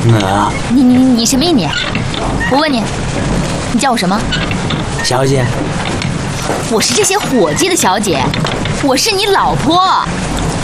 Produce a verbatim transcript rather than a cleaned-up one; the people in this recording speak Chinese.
那你你你什么意你？我问你，你叫我什么？ 小姐， 我是这些伙计的小姐，我是你老婆。